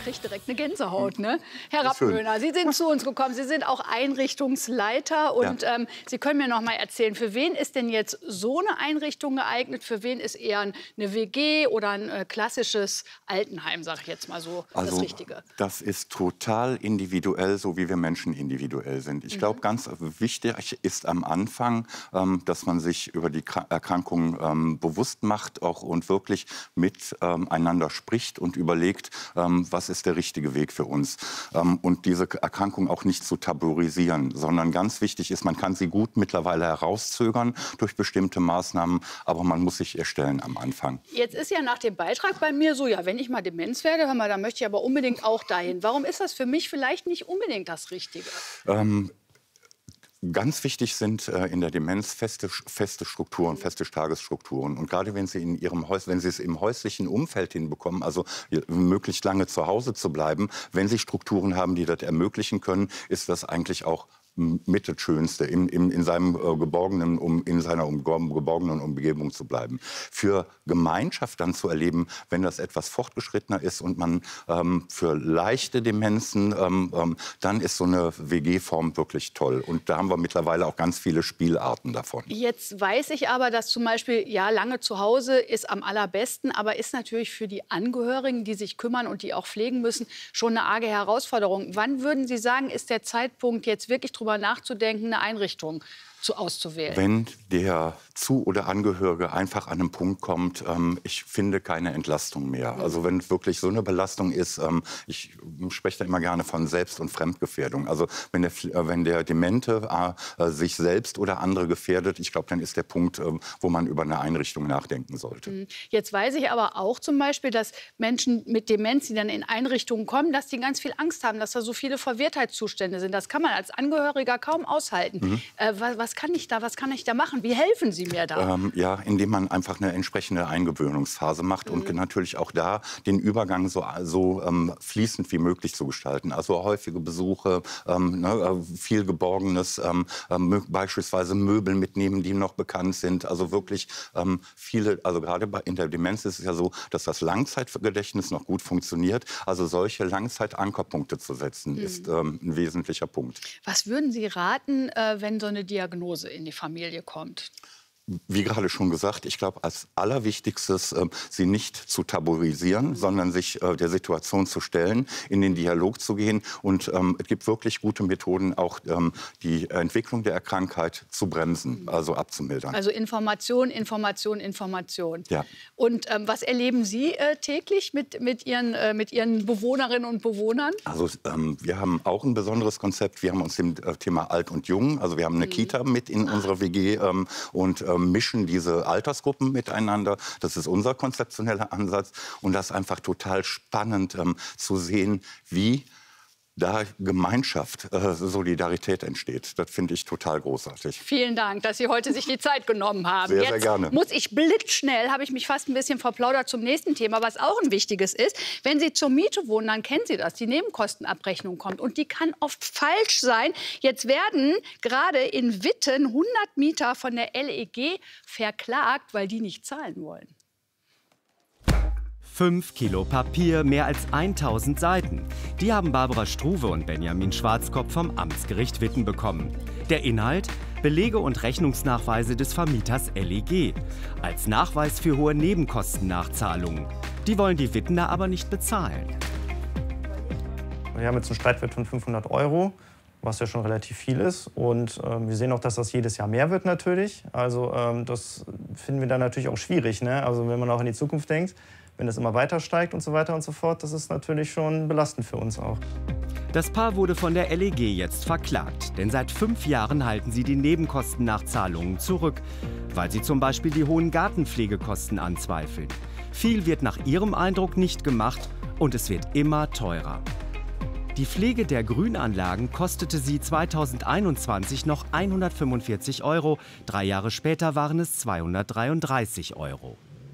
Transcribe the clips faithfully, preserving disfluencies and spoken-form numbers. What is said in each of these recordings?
kriege direkt eine Gänsehaut, ne? Herr Rappenhöhner, Sie sind zu uns gekommen. Sie sind auch Einrichtungsleiter. Und ja. ähm, Sie können mir noch mal erzählen, für wen ist denn jetzt so eine Einrichtung geeignet? Für wen ist eher eine W G oder ein äh, klassisches Altenheim, sage ich jetzt mal so, also, das Richtige? Das ist total individuell, so wie wir Menschen individuell sind. Ich mhm. glaube, ganz wichtig ist am Anfang, ähm, dass man sich über die Kr Erkrankung ähm, bewusst macht auch und wirklich miteinander ähm, spricht und überlegt, ähm, was ist der richtige Weg für uns. Ähm, und diese Erkrankung auch nicht zu tabuisieren, sondern ganz wichtig ist, man kann sie gut mittlerweile herauszögern durch bestimmte Maßnahmen, aber man muss sich erstellen am Anfang. Jetzt ist ja nach dem Beitrag bei mir so, ja, wenn ich mal Demenz werde, hör mal, dann möchte ich aber unbedingt auch dahin. Warum ist das für mich vielleicht nicht unbedingt das Richtige? Ähm, Ganz wichtig sind äh, in der Demenz feste, feste Strukturen, feste Tagesstrukturen. Und gerade wenn Sie, in Ihrem Haus, wenn Sie es im häuslichen Umfeld hinbekommen, also möglichst lange zu Hause zu bleiben, wenn Sie Strukturen haben, die das ermöglichen können, ist das eigentlich auch mit das Schönste, in, in, in, seinem, äh, geborgenen, um, in seiner um, geborgenen Umgebung zu bleiben. Für Gemeinschaft dann zu erleben, wenn das etwas fortgeschrittener ist und man ähm, für leichte Demenzen, ähm, ähm, dann ist so eine W G-Form wirklich toll. Und da haben wir mittlerweile auch ganz viele Spielarten davon. Jetzt weiß ich aber, dass zum Beispiel, ja, lange zu Hause ist am allerbesten, aber ist natürlich für die Angehörigen, die sich kümmern und die auch pflegen müssen, schon eine arge Herausforderung. Wann würden Sie sagen, ist der Zeitpunkt jetzt wirklich drüber nachzudenken, eine Einrichtung zu auszuwählen? Wenn der Zu- oder Angehörige einfach an einen Punkt kommt, ähm, ich finde keine Entlastung mehr. Mhm. Also wenn wirklich so eine Belastung ist, ähm, ich spreche da immer gerne von Selbst- und Fremdgefährdung. Also wenn der, äh, wenn der Demente äh, sich selbst oder andere gefährdet, ich glaube, dann ist der Punkt, äh, wo man über eine Einrichtung nachdenken sollte. Mhm. Jetzt weiß ich aber auch zum Beispiel, dass Menschen mit Demenz, die dann in Einrichtungen kommen, dass die ganz viel Angst haben, dass da so viele Verwirrtheitszustände sind. Das kann man als Angehöriger kaum aushalten. Mhm. Äh, was, was kann ich da, was kann ich da machen? Wie helfen Sie mir da? Ähm, ja, indem man einfach eine entsprechende Eingewöhnungsphase macht mhm. und natürlich auch da den Übergang so, so ähm, fließend wie möglich zu gestalten. Also häufige Besuche, ähm, ne, viel Geborgenes, ähm, ähm, beispielsweise Möbel mitnehmen, die noch bekannt sind. Also wirklich ähm, viele, also gerade in der Demenz ist es ja so, dass das Langzeitgedächtnis noch gut funktioniert. Also solche Langzeitankerpunkte zu setzen, mhm. ist ähm, ein wesentlicher Punkt. Was würden Sie raten, äh, wenn so eine Diagnose in die Familie kommt? Wie gerade schon gesagt, ich glaube, als Allerwichtigstes, äh, sie nicht zu tabuisieren, mhm. sondern sich äh, der Situation zu stellen, in den Dialog zu gehen. Und ähm, es gibt wirklich gute Methoden, auch ähm, die Entwicklung der Krankheit zu bremsen, mhm. also abzumildern. Also Information, Information, Information. Ja. Und ähm, was erleben Sie äh, täglich mit, mit, Ihren, äh, mit Ihren Bewohnerinnen und Bewohnern? Also ähm, wir haben auch ein besonderes Konzept. Wir haben uns dem äh, Thema Alt und Jung, also wir haben eine mhm. Kita mit in ah. unserer W G ähm, und ähm, mischen diese Altersgruppen miteinander. Das ist unser konzeptioneller Ansatz. Und das ist einfach total spannend ähm, zu sehen, wie da Gemeinschaft, äh, Solidarität entsteht. Das finde ich total großartig. Vielen Dank, dass Sie heute sich die Zeit genommen haben. Sehr, Jetzt sehr gerne. muss ich blitzschnell, habe ich mich fast ein bisschen verplaudert zum nächsten Thema, was auch ein wichtiges ist. Wenn Sie zur Miete wohnen, dann kennen Sie das, die Nebenkostenabrechnung kommt. Und die kann oft falsch sein. Jetzt werden gerade in Witten hundert Mieter von der L E G verklagt, weil die nicht zahlen wollen. Fünf Kilo Papier, mehr als tausend Seiten. Die haben Barbara Struve und Benjamin Schwarzkopf vom Amtsgericht Witten bekommen. Der Inhalt? Belege und Rechnungsnachweise des Vermieters L E G. Als Nachweis für hohe Nebenkostennachzahlungen. Die wollen die Wittener aber nicht bezahlen. Wir haben jetzt einen Streitwert von fünfhundert Euro, was ja schon relativ viel ist. Und ähm, wir sehen auch, dass das jedes Jahr mehr wird natürlich. Also ähm, das finden wir dann natürlich auch schwierig, ne? Also wenn man auch in die Zukunft denkt. Wenn das immer weiter steigt und so weiter und so fort, das ist natürlich schon belastend für uns auch. Das Paar wurde von der L E G jetzt verklagt. Denn seit fünf Jahren halten sie die Nebenkostennachzahlungen zurück, weil sie zum Beispiel die hohen Gartenpflegekosten anzweifeln. Viel wird nach ihrem Eindruck nicht gemacht und es wird immer teurer. Die Pflege der Grünanlagen kostete sie zweitausendeinundzwanzig noch hundertfünfundvierzig Euro. Drei Jahre später waren es zweihundertdreiunddreißig Euro.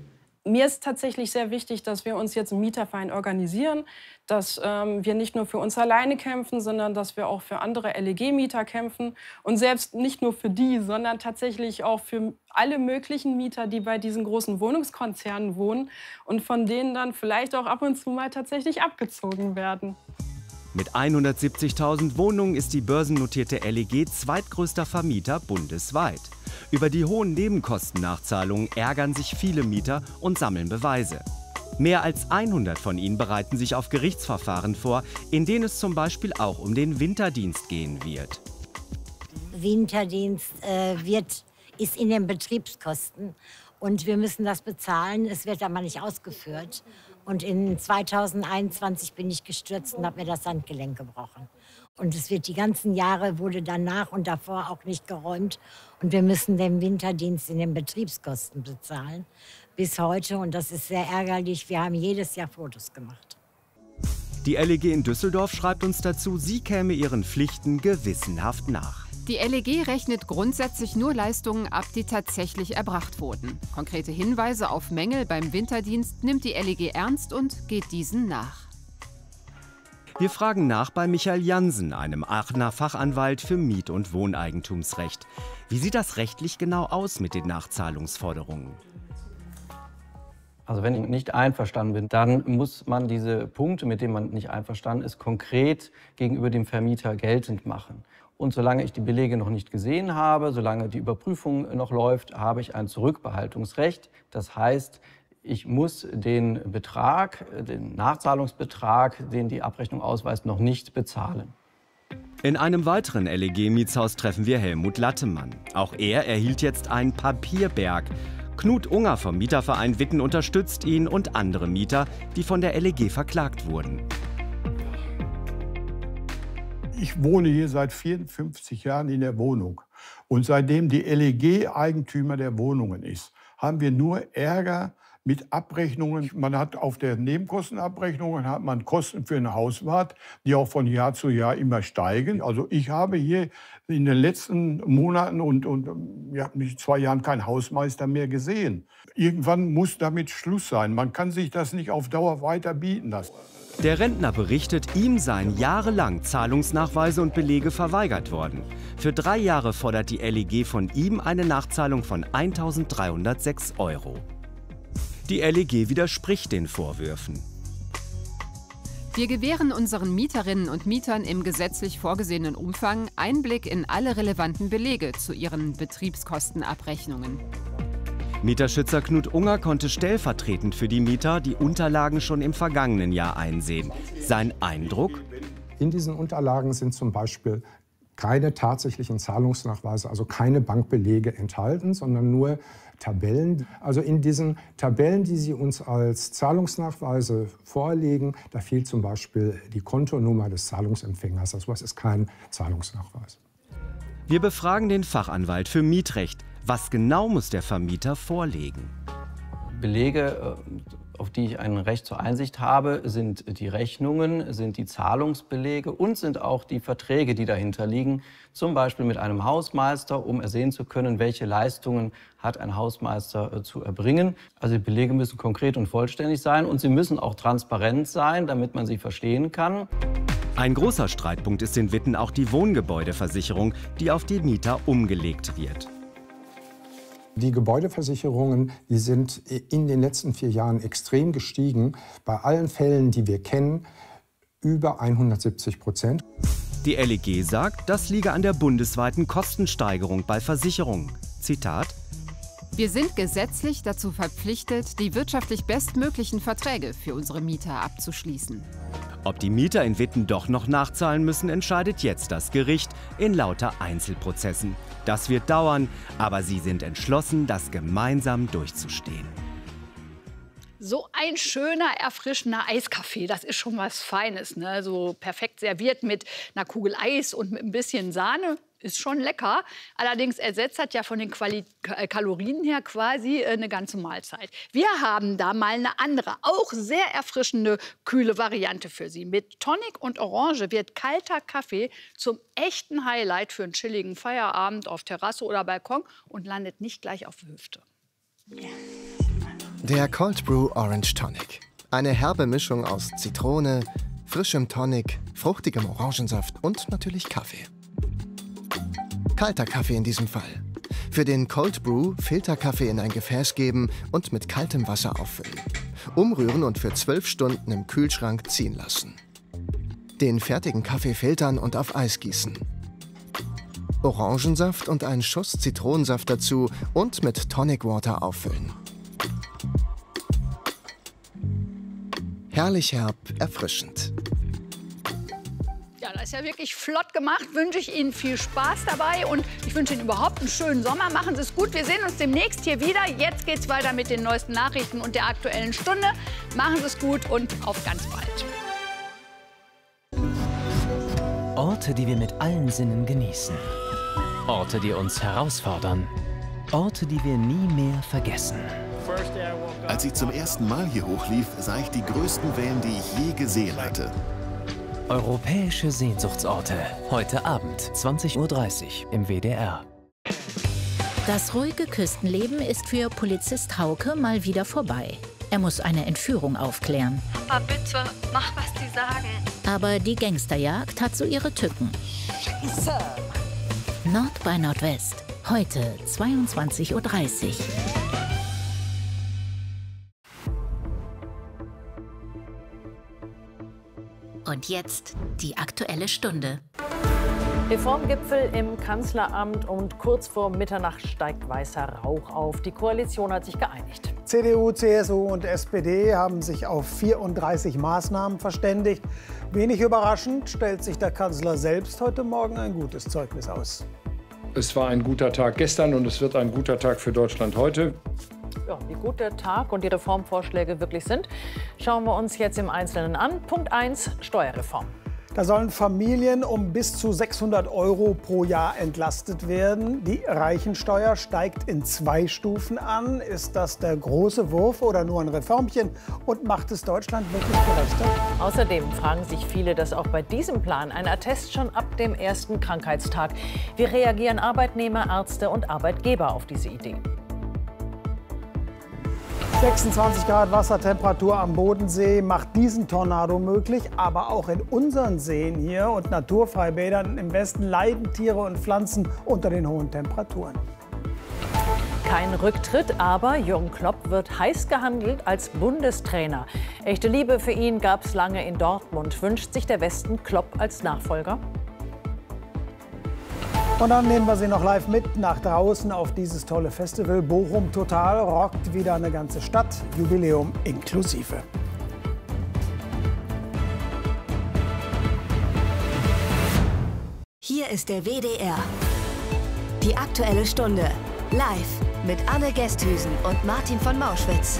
Mir ist tatsächlich sehr wichtig, dass wir uns jetzt im Mieterverein organisieren, dass ähm, wir nicht nur für uns alleine kämpfen, sondern dass wir auch für andere L E G-Mieter kämpfen und selbst nicht nur für die, sondern tatsächlich auch für alle möglichen Mieter, die bei diesen großen Wohnungskonzernen wohnen und von denen dann vielleicht auch ab und zu mal tatsächlich abgezogen werden. Mit hundertsiebzigtausend Wohnungen ist die börsennotierte L E G zweitgrößter Vermieter bundesweit. Über die hohen Nebenkostennachzahlungen ärgern sich viele Mieter und sammeln Beweise. Mehr als hundert von ihnen bereiten sich auf Gerichtsverfahren vor, in denen es zum Beispiel auch um den Winterdienst gehen wird. Winterdienst äh, wird, ist in den Betriebskosten und wir müssen das bezahlen. Es wird aber nicht ausgeführt. Und in zweitausendeinundzwanzig bin ich gestürzt und habe mir das Handgelenk gebrochen. Und es wird die ganzen Jahre, wurde danach und davor auch nicht geräumt. Und wir müssen den Winterdienst in den Betriebskosten bezahlen. Bis heute. Und das ist sehr ärgerlich. Wir haben jedes Jahr Fotos gemacht. Die L E G in Düsseldorf schreibt uns dazu, sie käme ihren Pflichten gewissenhaft nach. Die L E G rechnet grundsätzlich nur Leistungen ab, die tatsächlich erbracht wurden. Konkrete Hinweise auf Mängel beim Winterdienst nimmt die L E G ernst und geht diesen nach. Wir fragen nach bei Michael Jansen, einem Aachener Fachanwalt für Miet- und Wohneigentumsrecht. Wie sieht das rechtlich genau aus mit den Nachzahlungsforderungen? Also wenn ich nicht einverstanden bin, dann muss man diese Punkte, mit denen man nicht einverstanden ist, konkret gegenüber dem Vermieter geltend machen. Und solange ich die Belege noch nicht gesehen habe, solange die Überprüfung noch läuft, habe ich ein Zurückbehaltungsrecht. Das heißt, ich muss den Betrag, den Nachzahlungsbetrag, den die Abrechnung ausweist, noch nicht bezahlen. In einem weiteren L E G-Mietshaus treffen wir Helmut Lattemann. Auch er erhielt jetzt einen Papierberg. Knut Unger vom Mieterverein Witten unterstützt ihn und andere Mieter, die von der L E G verklagt wurden. Ich wohne hier seit vierundfünfzig Jahren in der Wohnung. Und seitdem die L E G Eigentümer der Wohnungen ist, haben wir nur Ärger mit Abrechnungen. Man hat auf der Nebenkostenabrechnung hat man Kosten für einen Hauswart, die auch von Jahr zu Jahr immer steigen. Also ich habe hier in den letzten Monaten und, und ja, zwei Jahren keinen Hausmeister mehr gesehen. Irgendwann muss damit Schluss sein. Man kann sich das nicht auf Dauer weiter bieten lassen. Der Rentner berichtet, ihm seien jahrelang Zahlungsnachweise und Belege verweigert worden. Für drei Jahre fordert die L E G von ihm eine Nachzahlung von eintausenddreihundertsechs Euro. Die L E G widerspricht den Vorwürfen. Wir gewähren unseren Mieterinnen und Mietern im gesetzlich vorgesehenen Umfang Einblick in alle relevanten Belege zu ihren Betriebskostenabrechnungen. Mieterschützer Knut Unger konnte stellvertretend für die Mieter die Unterlagen schon im vergangenen Jahr einsehen. Sein Eindruck? In diesen Unterlagen sind zum Beispiel keine tatsächlichen Zahlungsnachweise, also keine Bankbelege enthalten, sondern nur Tabellen. Also in diesen Tabellen, die Sie uns als Zahlungsnachweise vorlegen, da fehlt zum Beispiel die Kontonummer des Zahlungsempfängers. Also das ist kein Zahlungsnachweis. Wir befragen den Fachanwalt für Mietrecht. Was genau muss der Vermieter vorlegen? Belege, auf die ich ein Recht zur Einsicht habe, sind die Rechnungen, sind die Zahlungsbelege und sind auch die Verträge, die dahinter liegen. Zum Beispiel mit einem Hausmeister, um ersehen zu können, welche Leistungen hat ein Hausmeister zu erbringen. Also die Belege müssen konkret und vollständig sein und sie müssen auch transparent sein, damit man sie verstehen kann. Ein großer Streitpunkt ist in Witten auch die Wohngebäudeversicherung, die auf die Mieter umgelegt wird. Die Gebäudeversicherungen, die sind in den letzten vier Jahren extrem gestiegen. Bei allen Fällen, die wir kennen, über hundertsiebzig Prozent. Die L E G sagt, das liege an der bundesweiten Kostensteigerung bei Versicherungen. Zitat: Wir sind gesetzlich dazu verpflichtet, die wirtschaftlich bestmöglichen Verträge für unsere Mieter abzuschließen. Ob die Mieter in Witten doch noch nachzahlen müssen, entscheidet jetzt das Gericht in lauter Einzelprozessen. Das wird dauern, aber sie sind entschlossen, das gemeinsam durchzustehen. So ein schöner, erfrischender Eiskaffee, das ist schon was Feines, ne? So perfekt serviert mit einer Kugel Eis und mit ein bisschen Sahne. Ist schon lecker. Allerdings ersetzt das ja von den Quali Kalorien her quasi eine ganze Mahlzeit. Wir haben da mal eine andere, auch sehr erfrischende, kühle Variante für Sie. Mit Tonic und Orange wird kalter Kaffee zum echten Highlight für einen chilligen Feierabend auf Terrasse oder Balkon und landet nicht gleich auf der Hüfte. Ja. Der Cold Brew Orange Tonic. Eine herbe Mischung aus Zitrone, frischem Tonic, fruchtigem Orangensaft und natürlich Kaffee. Kalter Kaffee in diesem Fall. Für den Cold Brew Filterkaffee in ein Gefäß geben und mit kaltem Wasser auffüllen. Umrühren und für zwölf Stunden im Kühlschrank ziehen lassen. Den fertigen Kaffee filtern und auf Eis gießen. Orangensaft und einen Schuss Zitronensaft dazu und mit Tonic Water auffüllen. Herrlich herb, erfrischend. Ja, das ist ja wirklich flott gemacht. Wünsche ich Ihnen viel Spaß dabei und ich wünsche Ihnen überhaupt einen schönen Sommer. Machen Sie es gut. Wir sehen uns demnächst hier wieder. Jetzt geht's weiter mit den neuesten Nachrichten und der Aktuellen Stunde. Machen Sie es gut und auf ganz bald. Orte, die wir mit allen Sinnen genießen. Orte, die uns herausfordern. Orte, die wir nie mehr vergessen. Als ich zum ersten Mal hier hochlief, sah ich die größten Wellen, die ich je gesehen hatte. Europäische Sehnsuchtsorte. Heute Abend, zwanzig Uhr dreißig im W D R. Das ruhige Küstenleben ist für Polizist Hauke mal wieder vorbei. Er muss eine Entführung aufklären. Papa, bitte, mach, was die sagen. Aber die Gangsterjagd hat so ihre Tücken. Scheiße. Nord bei Nordwest. Heute, zweiundzwanzig Uhr dreißig. Und jetzt die Aktuelle Stunde. Reformgipfel im Kanzleramt und kurz vor Mitternacht steigt weißer Rauch auf. Die Koalition hat sich geeinigt. C D U, C S U und S P D haben sich auf vierunddreißig Maßnahmen verständigt. Wenig überraschend stellt sich der Kanzler selbst heute Morgen ein gutes Zeugnis aus. Es war ein guter Tag gestern und es wird ein guter Tag für Deutschland heute. Ja, wie gut der Tag und die Reformvorschläge wirklich sind, schauen wir uns jetzt im Einzelnen an. Punkt eins, Steuerreform. Da sollen Familien um bis zu sechshundert Euro pro Jahr entlastet werden. Die Reichensteuer steigt in zwei Stufen an. Ist das der große Wurf oder nur ein Reformchen? Und macht es Deutschland wirklich gerechter? Außerdem fragen sich viele, dass auch bei diesem Plan ein Attest schon ab dem ersten Krankheitstag. Wie reagieren Arbeitnehmer, Ärzte und Arbeitgeber auf diese Idee? sechsundzwanzig Grad Wassertemperatur am Bodensee macht diesen Tornado möglich. Aber auch in unseren Seen hier und Naturfreibädern im Westen leiden Tiere und Pflanzen unter den hohen Temperaturen. Kein Rücktritt, aber Jürgen Klopp wird heiß gehandelt als Bundestrainer. Echte Liebe für ihn gab es lange in Dortmund. Wünscht sich der Westen Klopp als Nachfolger? Und dann nehmen wir Sie noch live mit nach draußen auf dieses tolle Festival. Bochum Total rockt wieder eine ganze Stadt, Jubiläum inklusive. Hier ist der W D R. Die Aktuelle Stunde. Live mit Anne Gesthüsen und Martin von Mauschwitz.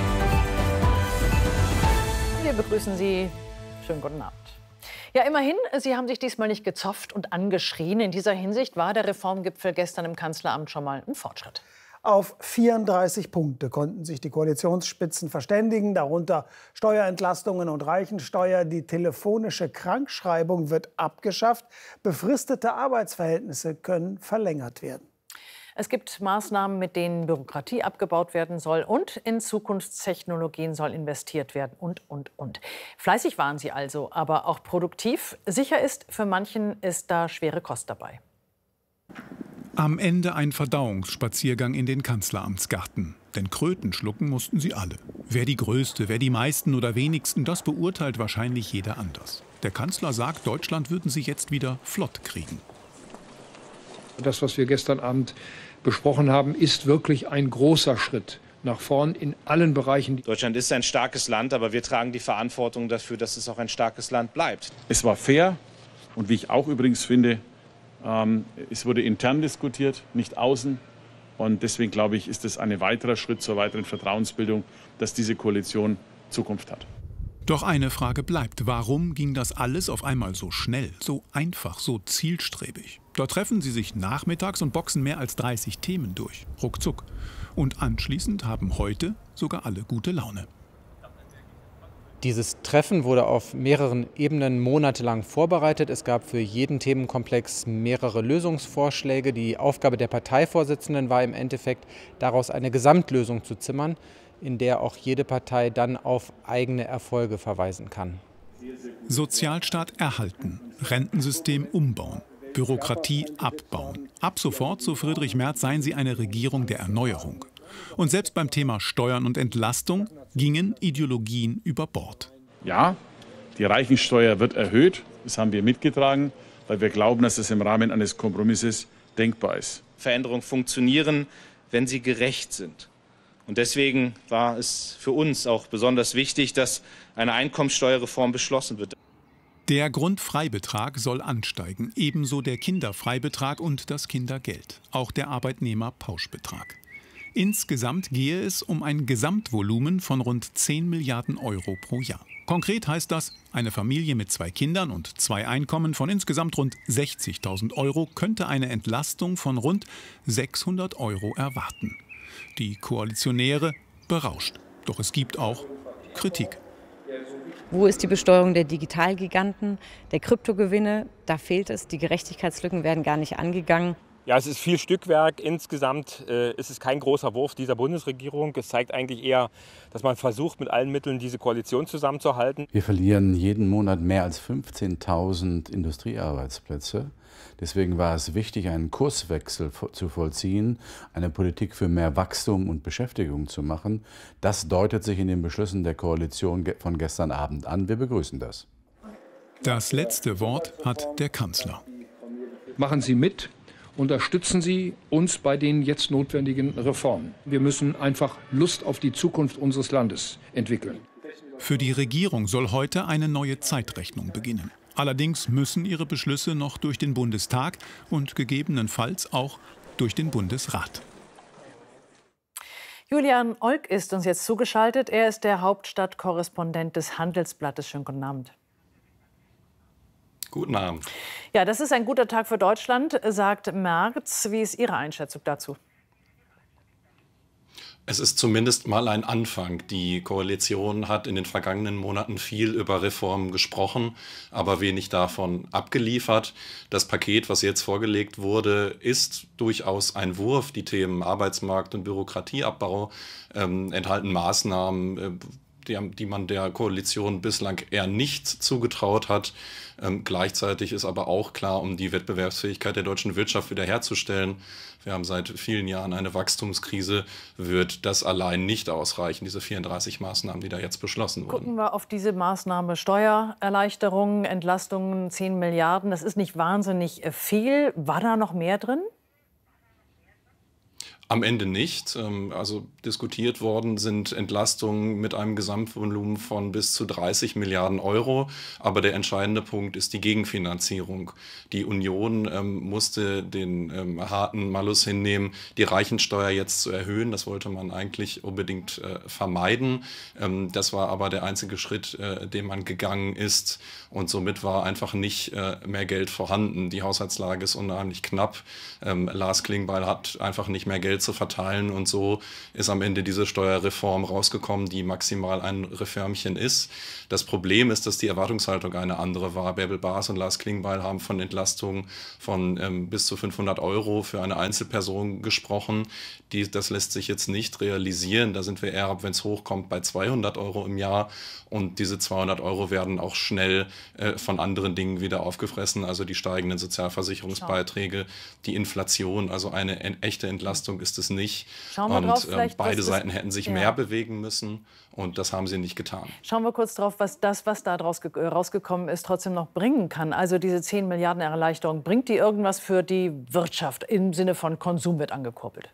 Wir begrüßen Sie. Schönen guten Abend. Ja, immerhin, Sie haben sich diesmal nicht gezopft und angeschrien. In dieser Hinsicht war der Reformgipfel gestern im Kanzleramt schon mal ein Fortschritt. Auf vierunddreißig Punkte konnten sich die Koalitionsspitzen verständigen, darunter Steuerentlastungen und Reichensteuer. Die telefonische Krankschreibung wird abgeschafft. Befristete Arbeitsverhältnisse können verlängert werden. Es gibt Maßnahmen, mit denen Bürokratie abgebaut werden soll und in Zukunftstechnologien soll investiert werden und, und, und. Fleißig waren sie also, aber auch produktiv. Sicher ist, für manchen ist da schwere Kost dabei. Am Ende ein Verdauungsspaziergang in den Kanzleramtsgarten. Denn Kröten schlucken mussten sie alle. Wer die Größte, wer die meisten oder wenigsten, das beurteilt wahrscheinlich jeder anders. Der Kanzler sagt, Deutschland würden sie jetzt wieder flott kriegen. Das, was wir gestern Abend besprochen haben, ist wirklich ein großer Schritt nach vorn in allen Bereichen. Deutschland ist ein starkes Land, aber wir tragen die Verantwortung dafür, dass es auch ein starkes Land bleibt. Es war fair und wie ich auch übrigens finde, ähm, es wurde intern diskutiert, nicht außen. Und deswegen glaube ich, ist es ein weiterer Schritt zur weiteren Vertrauensbildung, dass diese Koalition Zukunft hat. Doch eine Frage bleibt. Warum ging das alles auf einmal so schnell, so einfach, so zielstrebig? Dort treffen sie sich nachmittags und boxen mehr als dreißig Themen durch. Ruckzuck. Und anschließend haben heute sogar alle gute Laune. Dieses Treffen wurde auf mehreren Ebenen monatelang vorbereitet. Es gab für jeden Themenkomplex mehrere Lösungsvorschläge. Die Aufgabe der Parteivorsitzenden war im Endeffekt, daraus eine Gesamtlösung zu zimmern. in der auch jede Partei dann auf eigene Erfolge verweisen kann. Sozialstaat erhalten, Rentensystem umbauen, Bürokratie abbauen. Ab sofort, so Friedrich Merz, seien sie eine Regierung der Erneuerung. Und selbst beim Thema Steuern und Entlastung gingen Ideologien über Bord. Ja, die Reichensteuer wird erhöht. Das haben wir mitgetragen, weil wir glauben, dass es im Rahmen eines Kompromisses denkbar ist. Veränderungen funktionieren, wenn sie gerecht sind. Und deswegen war es für uns auch besonders wichtig, dass eine Einkommensteuerreform beschlossen wird. Der Grundfreibetrag soll ansteigen, ebenso der Kinderfreibetrag und das Kindergeld, auch der Arbeitnehmerpauschbetrag. Insgesamt gehe es um ein Gesamtvolumen von rund zehn Milliarden Euro pro Jahr. Konkret heißt das, eine Familie mit zwei Kindern und zwei Einkommen von insgesamt rund sechzigtausend Euro könnte eine Entlastung von rund sechshundert Euro erwarten. Die Koalitionäre berauscht. Doch es gibt auch Kritik. Wo ist die Besteuerung der Digitalgiganten, der Kryptogewinne? Da fehlt es. Die Gerechtigkeitslücken werden gar nicht angegangen. Ja, es ist viel Stückwerk. Insgesamt äh, ist es kein großer Wurf dieser Bundesregierung. Es zeigt eigentlich eher, dass man versucht, mit allen Mitteln diese Koalition zusammenzuhalten. Wir verlieren jeden Monat mehr als fünfzehntausend Industriearbeitsplätze. Deswegen war es wichtig, einen Kurswechsel zu vollziehen, eine Politik für mehr Wachstum und Beschäftigung zu machen. Das deutet sich in den Beschlüssen der Koalition von gestern Abend an. Wir begrüßen das. Das letzte Wort hat der Kanzler. Machen Sie mit. Unterstützen Sie uns bei den jetzt notwendigen Reformen. Wir müssen einfach Lust auf die Zukunft unseres Landes entwickeln. Für die Regierung soll heute eine neue Zeitrechnung beginnen. Allerdings müssen ihre Beschlüsse noch durch den Bundestag und gegebenenfalls auch durch den Bundesrat. Julian Olk ist uns jetzt zugeschaltet. Er ist der Hauptstadtkorrespondent des Handelsblattes. Schönen guten Abend. Guten Abend. Ja, das ist ein guter Tag für Deutschland, sagt Merz. Wie ist Ihre Einschätzung dazu? Es ist zumindest mal ein Anfang. Die Koalition hat in den vergangenen Monaten viel über Reformen gesprochen, aber wenig davon abgeliefert. Das Paket, was jetzt vorgelegt wurde, ist durchaus ein Wurf. Die Themen Arbeitsmarkt und Bürokratieabbau ähm, enthalten Maßnahmen, äh, Die, die man der Koalition bislang eher nicht zugetraut hat. Ähm, gleichzeitig ist aber auch klar, um die Wettbewerbsfähigkeit der deutschen Wirtschaft wiederherzustellen, wir haben seit vielen Jahren eine Wachstumskrise, wird das allein nicht ausreichen, diese vierunddreißig Maßnahmen, die da jetzt beschlossen wurden. Gucken wir auf diese Maßnahme Steuererleichterungen, Entlastungen, zehn Milliarden. Das ist nicht wahnsinnig viel. War da noch mehr drin? Am Ende nicht. Also diskutiert worden sind Entlastungen mit einem Gesamtvolumen von bis zu dreißig Milliarden Euro. Aber der entscheidende Punkt ist die Gegenfinanzierung. Die Union ähm, musste den ähm, harten Malus hinnehmen, die Reichensteuer jetzt zu erhöhen. Das wollte man eigentlich unbedingt äh, vermeiden. Ähm, das war aber der einzige Schritt, äh, den man gegangen ist. Und somit war einfach nicht äh, mehr Geld vorhanden. Die Haushaltslage ist unheimlich knapp. Ähm, Lars Klingbeil hat einfach nicht mehr Geld zu verteilen und so ist am Ende diese Steuerreform rausgekommen, die maximal ein Reformchen ist. Das Problem ist, dass die Erwartungshaltung eine andere war. Bärbel Baas und Lars Klingbeil haben von Entlastungen von ähm, bis zu fünfhundert Euro für eine Einzelperson gesprochen. Die, das lässt sich jetzt nicht realisieren. Da sind wir eher, wenn es hochkommt, bei zweihundert Euro im Jahr und diese zweihundert Euro werden auch schnell äh, von anderen Dingen wieder aufgefressen, also die steigenden Sozialversicherungsbeiträge, die Inflation, also eine en echte Entlastung ist es nicht. Schauen wir und drauf, äh, beide das, Seiten hätten sich ja. mehr bewegen müssen und das haben sie nicht getan. Schauen wir kurz drauf, was das, was da draus rausgekommen ist, trotzdem noch bringen kann. Also diese zehn Milliarden Erleichterung, bringt die irgendwas für die Wirtschaft im Sinne von Konsum wird angekurbelt?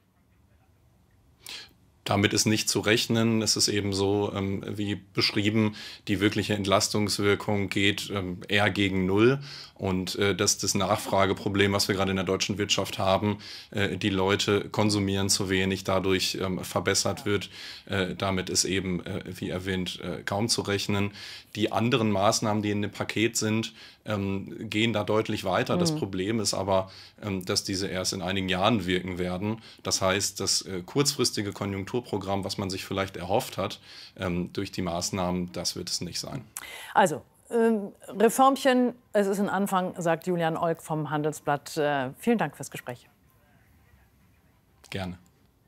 Damit ist nicht zu rechnen. Es ist eben so, ähm, wie beschrieben, die wirkliche Entlastungswirkung geht ähm, eher gegen Null. Und äh, das das Nachfrageproblem, was wir gerade in der deutschen Wirtschaft haben, äh, die Leute konsumieren zu wenig, dadurch ähm, verbessert wird. Äh, damit ist eben, äh, wie erwähnt, äh, kaum zu rechnen. Die anderen Maßnahmen, die in dem Paket sind, ähm, gehen da deutlich weiter. Mhm. Das Problem ist aber, ähm, dass diese erst in einigen Jahren wirken werden. Das heißt, das äh, kurzfristige Konjunkturprogramm, was man sich vielleicht erhofft hat, ähm, durch die Maßnahmen, das wird es nicht sein. Also, ähm, Reformchen, es ist ein Anfang, sagt Julian Olk vom Handelsblatt. Äh, vielen Dank fürs Gespräch. Gerne.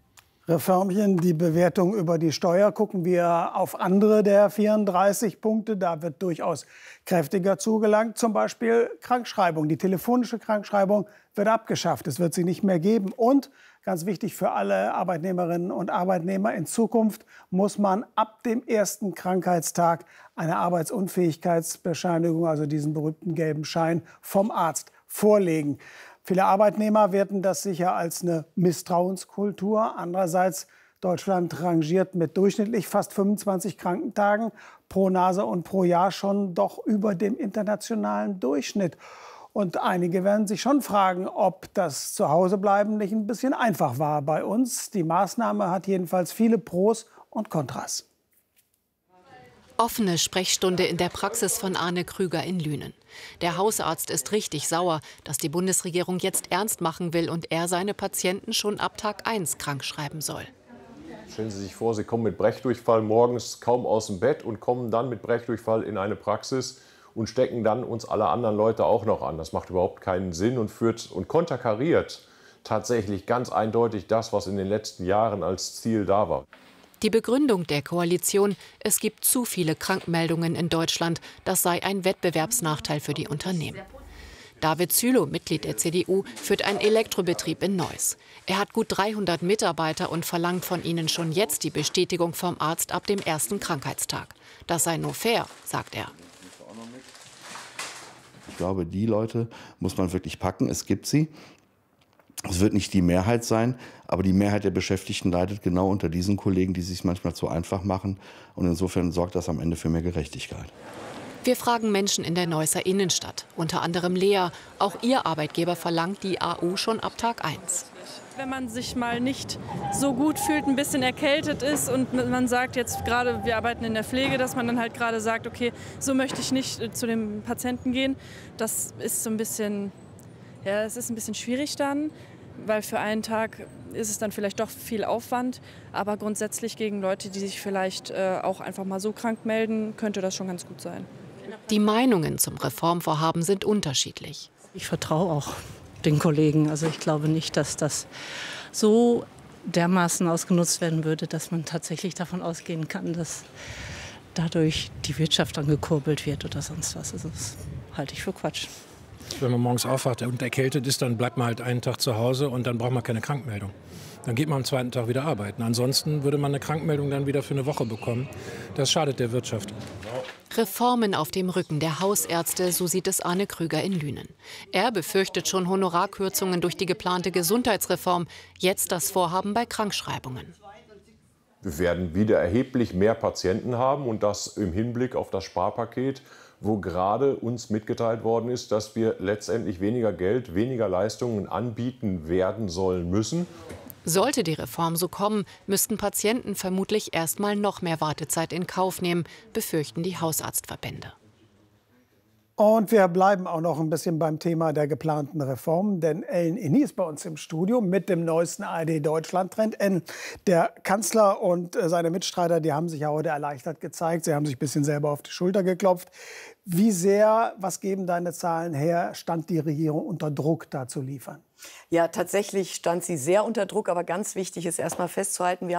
Reformchen, die Bewertung über die Steuer. Gucken wir auf andere der vierunddreißig Punkte. Da wird durchaus kräftiger zugelangt. Zum Beispiel Krankschreibung. Die telefonische Krankschreibung wird abgeschafft. Es wird sie nicht mehr geben. Und ganz wichtig für alle Arbeitnehmerinnen und Arbeitnehmer, in Zukunft muss man ab dem ersten Krankheitstag eine Arbeitsunfähigkeitsbescheinigung, also diesen berühmten gelben Schein, vom Arzt vorlegen. Viele Arbeitnehmer werten das sicher als eine Misstrauenskultur. Andererseits, Deutschland rangiert mit durchschnittlich fast fünfundzwanzig Krankentagen pro Nase und pro Jahr schon doch über dem internationalen Durchschnitt. Und einige werden sich schon fragen, ob das Zuhausebleiben nicht ein bisschen einfach war bei uns. Die Maßnahme hat jedenfalls viele Pros und Kontras. Offene Sprechstunde in der Praxis von Arne Krüger in Lünen. Der Hausarzt ist richtig sauer, dass die Bundesregierung jetzt ernst machen will und er seine Patienten schon ab Tag eins krankschreiben soll. Stellen Sie sich vor, Sie kommen mit Brechdurchfall morgens kaum aus dem Bett und kommen dann mit Brechdurchfall in eine Praxis und stecken dann uns alle anderen Leute auch noch an. Das macht überhaupt keinen Sinn und führt und konterkariert tatsächlich ganz eindeutig das, was in den letzten Jahren als Ziel da war. Die Begründung der Koalition, es gibt zu viele Krankmeldungen in Deutschland, das sei ein Wettbewerbsnachteil für die Unternehmen. David Zülow, Mitglied der C D U, führt einen Elektrobetrieb in Neuss. Er hat gut dreihundert Mitarbeiter und verlangt von ihnen schon jetzt die Bestätigung vom Arzt ab dem ersten Krankheitstag. Das sei nur fair, sagt er. Ich glaube, die Leute muss man wirklich packen. Es gibt sie. Es wird nicht die Mehrheit sein, aber die Mehrheit der Beschäftigten leidet genau unter diesen Kollegen, die es sich manchmal zu einfach machen. Und insofern sorgt das am Ende für mehr Gerechtigkeit. Wir fragen Menschen in der Neusser Innenstadt, unter anderem Lea. Auch ihr Arbeitgeber verlangt die A U schon ab Tag eins. Wenn man sich mal nicht so gut fühlt, ein bisschen erkältet ist und man sagt jetzt gerade, wir arbeiten in der Pflege, dass man dann halt gerade sagt, okay, so möchte ich nicht zu dem Patienten gehen. Das ist so ein bisschen, ja, es ist ein bisschen schwierig dann, weil für einen Tag ist es dann vielleicht doch viel Aufwand. Aber grundsätzlich gegen Leute, die sich vielleicht äh, auch einfach mal so krank melden, könnte das schon ganz gut sein. Die Meinungen zum Reformvorhaben sind unterschiedlich. Ich vertraue auch den Kollegen. Also ich glaube nicht, dass das so dermaßen ausgenutzt werden würde, dass man tatsächlich davon ausgehen kann, dass dadurch die Wirtschaft angekurbelt wird oder sonst was. Also das halte ich für Quatsch. Wenn man morgens aufwacht und erkältet ist, dann bleibt man halt einen Tag zu Hause und dann braucht man keine Krankmeldung. Dann geht man am zweiten Tag wieder arbeiten. Ansonsten würde man eine Krankmeldung dann wieder für eine Woche bekommen. Das schadet der Wirtschaft. Reformen auf dem Rücken der Hausärzte, so sieht es Arne Krüger in Lünen. Er befürchtet schon Honorarkürzungen durch die geplante Gesundheitsreform. Jetzt das Vorhaben bei Krankschreibungen. Wir werden wieder erheblich mehr Patienten haben und das im Hinblick auf das Sparpaket, wo gerade uns mitgeteilt worden ist, dass wir letztendlich weniger Geld, weniger Leistungen anbieten werden sollen müssen. Sollte die Reform so kommen, müssten Patienten vermutlich erst mal noch mehr Wartezeit in Kauf nehmen, befürchten die Hausarztverbände. Und wir bleiben auch noch ein bisschen beim Thema der geplanten Reform, denn Ellen Inni ist bei uns im Studio mit dem neuesten A R D-Deutschland-Trend. Ellen, der Kanzler und seine Mitstreiter, die haben sich ja heute erleichtert gezeigt. Sie haben sich ein bisschen selber auf die Schulter geklopft. Wie sehr, was geben deine Zahlen her, stand die Regierung unter Druck, da zu liefern? Ja, tatsächlich stand sie sehr unter Druck. Aber ganz wichtig ist erst mal festzuhalten, wir